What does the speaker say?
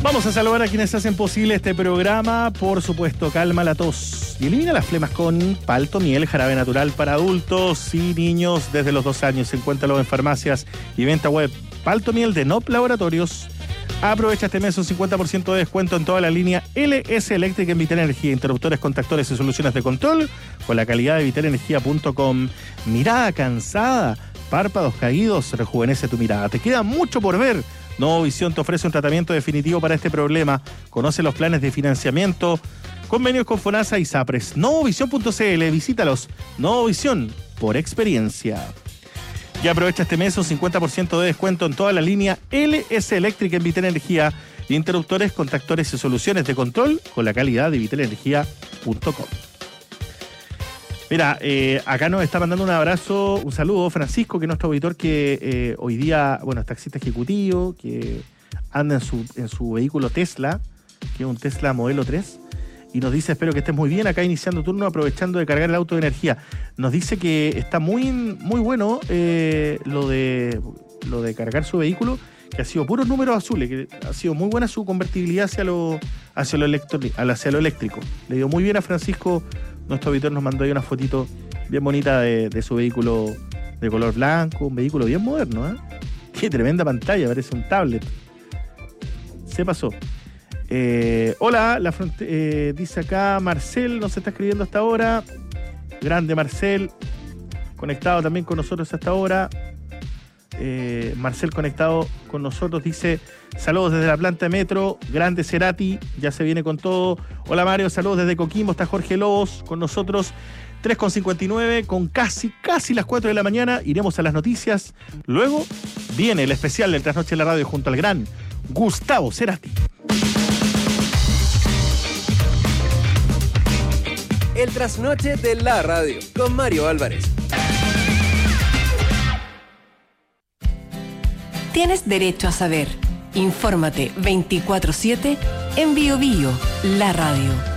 Vamos a saludar a quienes hacen posible este programa. Por supuesto, calma la tos y elimina las flemas con Palto Miel, jarabe natural para adultos y niños desde los 2 años. Encuéntralo en farmacias y venta web. Palto Miel de NOP Laboratorios. Aprovecha este mes un 50% de descuento en toda la línea LS Eléctrica en Viterenergía, interruptores, contactores y soluciones de control con la calidad de viterenergía.com. Mirada cansada, párpados caídos, rejuvenece tu mirada. Te queda mucho por ver. Nuevo Visión te ofrece un tratamiento definitivo para este problema. Conoce los planes de financiamiento, convenios con FONASA y SAPRES. Nuevovision.cl, visítalos. Nuevo Visión, por experiencia. Y aprovecha este mes un 50% de descuento en toda la línea LS Eléctrica en Viterenergía, interruptores, contactores y soluciones de control con la calidad de viterenergía.com. Mira, acá nos está mandando un abrazo, un saludo Francisco, que es nuestro auditor que hoy día, bueno, es taxista ejecutivo, que anda en su vehículo Tesla, que es un Tesla modelo 3, y nos dice, espero que estés muy bien, acá iniciando turno, aprovechando de cargar el auto de energía. Nos dice que está muy bueno lo de cargar su vehículo, que ha sido puros números azules, que ha sido muy buena su convertibilidad hacia lo eléctrico. Le dio muy bien a Francisco. Nuestro auditor nos mandó ahí una fotito bien bonita de su vehículo de color blanco, un vehículo bien moderno, ¿eh? Qué tremenda pantalla, parece un tablet. Se pasó. Hola, dice acá Marcel, nos está escribiendo hasta ahora. Grande Marcel, conectado también con nosotros hasta ahora. Marcel conectado con nosotros, dice saludos desde la planta de metro, grande Cerati, ya se viene con todo. Hola Mario, saludos desde Coquimbo, está Jorge Lobos con nosotros. 3:59, con casi las 4 de la mañana, iremos a las noticias. Luego viene el especial del Trasnoche en la Radio junto al gran Gustavo Cerati. El Trasnoche de la Radio con Mario Álvarez. Tienes derecho a saber. Infórmate 24/7 en Bio Bio, la radio.